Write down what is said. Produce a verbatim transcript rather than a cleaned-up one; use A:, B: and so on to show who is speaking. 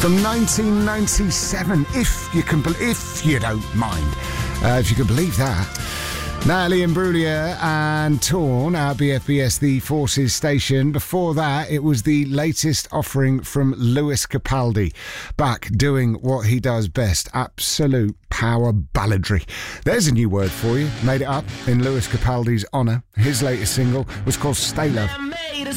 A: from nineteen ninety-seven, if you can, be- if you don't mind, uh, if you can believe that. Natalie Imbruglia and Torn at B F B S The Forces station. Before that, it was the latest offering from Lewis Capaldi, back doing what he does best, absolute power balladry. There's a new word for you, made it up in Lewis Capaldi's honour. His latest single was called Stay Love.